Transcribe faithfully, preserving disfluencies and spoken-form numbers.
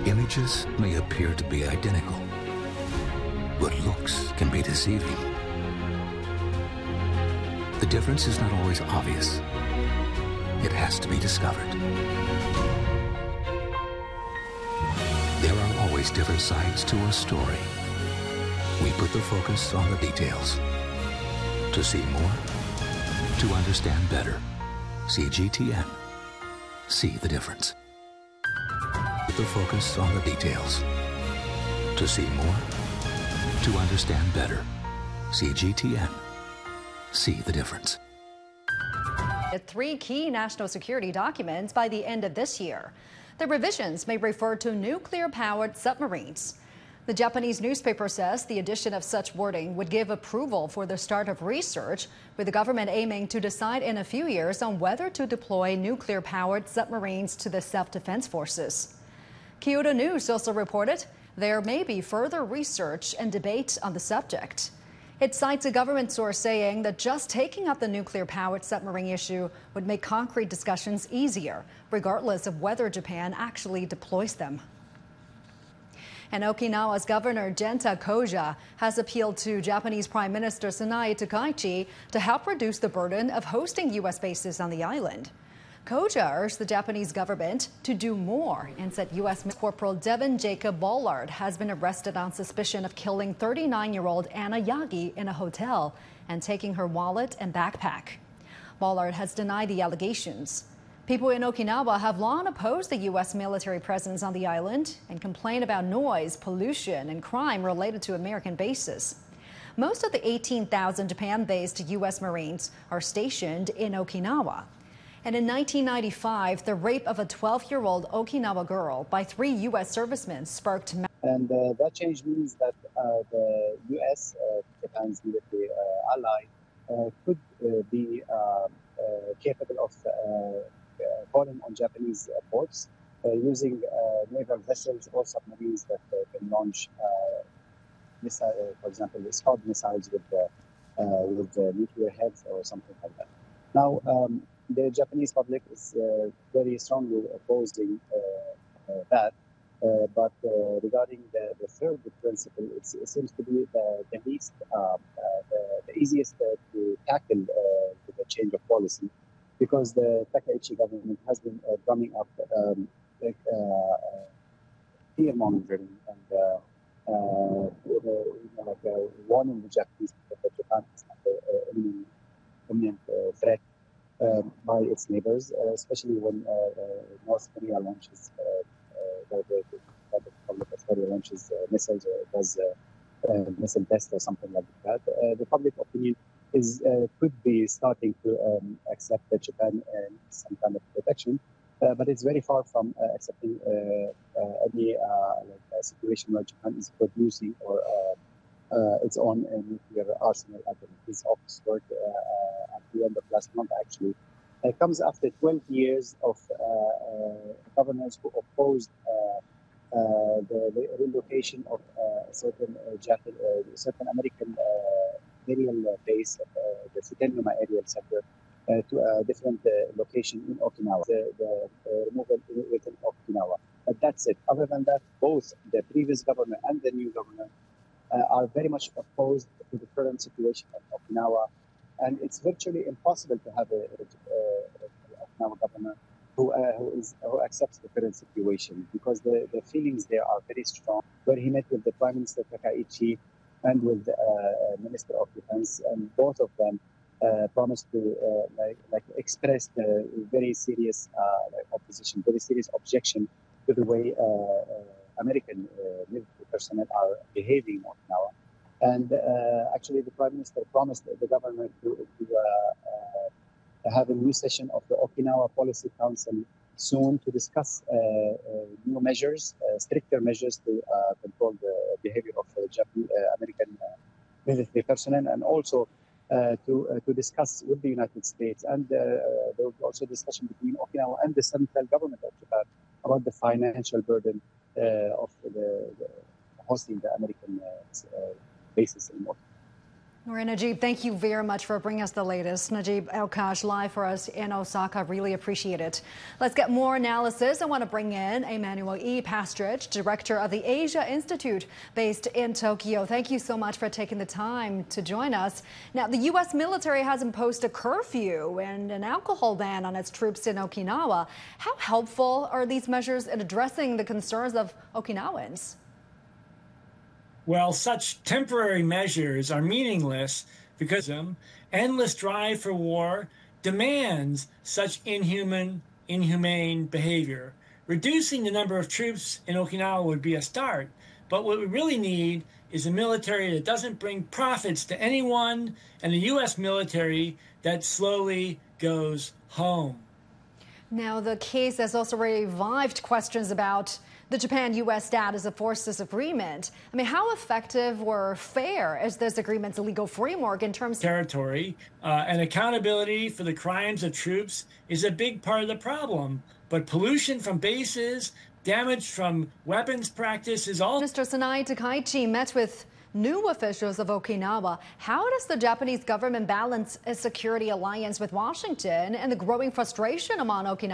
Images may appear to be identical, but looks can be deceiving. The difference is not always obvious. It has to be discovered. There are always different sides to a story. We put the focus on the details. To see more, to understand better, C G T N. See the difference. Put the focus on the details. To see more, to understand better, C G T N. See the difference. Three key national security documents by the end of this year. The revisions may refer to nuclear-powered submarines. The Japanese newspaper says the addition of such wording would give approval for the start of research, with the government aiming to decide in a few years on whether to deploy nuclear-powered submarines to the self-defense forces. Kyodo News also reported there may be further research and debate on the subject. It cites a government source saying that just taking up the nuclear-powered submarine issue would make concrete discussions easier, regardless of whether Japan actually deploys them. And Okinawa's Governor Genta Koja has appealed to Japanese Prime Minister Sanae Takaichi to help reduce the burden of hosting U S bases on the island. Koja urged the Japanese government to do more and said U S Corporal Devin Jacob Ballard has been arrested on suspicion of killing thirty-nine-year-old Anna Yagi in a hotel and taking her wallet and backpack. Ballard has denied the allegations. People in Okinawa have long opposed the U S military presence on the island and complain about noise, pollution, and crime related to American bases. Most of the eighteen thousand Japan-based U S Marines are stationed in Okinawa. And in nineteen ninety-five, the rape of a twelve-year-old Okinawa girl by three U S servicemen sparked. And uh, that change means that uh, the U S, uh, Japan's military uh, ally, uh, could uh, be uh, uh, capable of uh, calling on Japanese uh, ports uh, using uh, naval vessels or submarines that uh, can launch, uh, missile, uh, for example, Scud missiles with uh, uh, with uh, nuclear heads or something like that. Now, um, the Japanese public is uh, very strongly opposing uh, uh, that. Uh, but uh, regarding the, the third principle, it's, it seems to be the, the least, uh, uh, the, the easiest uh, to tackle uh, with the change of policy, because the Takaichi government has been uh, drumming up um, like, uh, fear mongering and uh, uh, you know, like, uh, warning the Japanese people that Japan is under uh, imminent, imminent uh, threat um, by its neighbors, uh, especially when uh, uh, North Korea launches. Uh, The, the, the public authority launches uh, missiles or does uh, uh, missile test or something like that. Uh, the public opinion is uh, could be starting to um, accept that Japan uh, needs some kind of protection, uh, but it's very far from uh, accepting uh, uh, any uh, like a situation where Japan is producing or uh, uh, its own uh, nuclear arsenal at his office work uh, uh, at the end of last month, actually. It comes after twelve years of uh, uh, governors who opposed uh, uh, the, the relocation of uh, certain uh, Japan, uh, certain American uh, aerial base, uh, the Futenma Aerial Center, uh, to a different uh, location in Okinawa, the, the uh, removal within Okinawa. But that's it. Other than that, both the previous governor and the new governor uh, are very much opposed to the current situation of Okinawa. And it's virtually impossible to have a, a, a Okinawa governor who, uh, who, is, who accepts the current situation, because the, the feelings there are very strong. Where he met with the Prime Minister Takaichi and with the uh, Minister of Defense, and both of them uh, promised to uh, like, like express the very serious uh, like opposition, very serious objection to the way uh, uh, American uh, military personnel are behaving in Okinawa. And uh, actually, the Prime Minister promised the government to, to uh, uh, have a new session of the Okinawa Policy Council soon to discuss uh, uh, new measures, uh, stricter measures to uh, control the behavior of uh, Japanese, uh, American uh, military personnel, and also uh, to uh, to discuss with the United States. And uh, there will be also discussion between Okinawa and the central government of Japan about the financial burden uh, of the, the hosting the American uh, uh, basis in Okinawa. All right, Najib, thank you very much for bringing us the latest. Najib El-Khash live for us in Osaka. Really appreciate it. Let's get more analysis. I want to bring in Emmanuel E. Pastrich, director of the Asia Institute based in Tokyo. Thank you so much for taking the time to join us. Now, the U S military has imposed a curfew and an alcohol ban on its troops in Okinawa. How helpful are these measures in addressing the concerns of Okinawans? Well, such temporary measures are meaningless because endless drive for war demands such inhuman, inhumane behavior. Reducing the number of troops in Okinawa would be a start, but what we really need is a military that doesn't bring profits to anyone and a U S military that slowly goes home. Now, the case has also revived questions about the Japan-U S status of forces agreement. I mean, how effective or fair is this agreement's legal framework in terms of territory uh, and accountability for the crimes of troops is a big part of the problem. But pollution from bases, damage from weapons practice is all. Minister Sanai Takaichi met with new officials of Okinawa. How does the Japanese government balance a security alliance with Washington and the growing frustration among Okinawa?